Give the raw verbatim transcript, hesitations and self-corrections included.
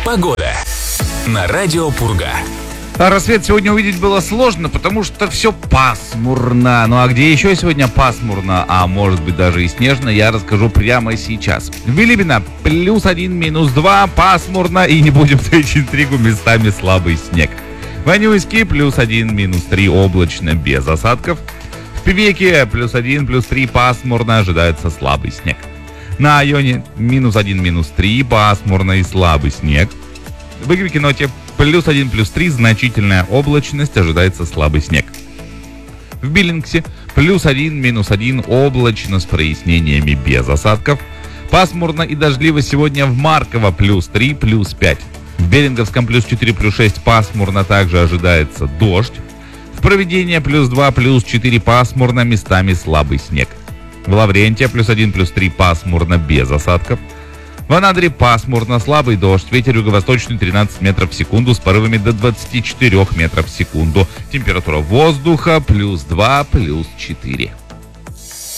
Погода на радио Пурга. А рассвет сегодня увидеть было сложно, потому что все пасмурно. Ну а где еще сегодня пасмурно, а может быть даже и снежно, я расскажу прямо сейчас. В Билибино плюс один, минус два, пасмурно, и не будем тащить интригу, местами слабый снег. В Анюйске плюс один, минус три, облачно, без осадков. В Певеке плюс один, плюс три, пасмурно, ожидается слабый снег. На Айоне минус один, минус три, пасмурно и слабый снег. В Игвикиноте плюс один, плюс три, значительная облачность, ожидается слабый снег. В Биллингсе плюс один, минус один, облачно с прояснениями без осадков. Пасмурно и дождливо сегодня в Марково плюс три, плюс пять. В Беринговском плюс четыре, плюс шесть, пасмурно, также ожидается дождь. В Провидении плюс два, плюс четыре, пасмурно, местами слабый снег. В Лаврентии плюс один, плюс три, пасмурно, без осадков. В Анадыре пасмурно, слабый дождь, ветер юго-восточный тринадцать метров в секунду с порывами до двадцати четырёх метров в секунду. Температура воздуха плюс два, плюс четыре.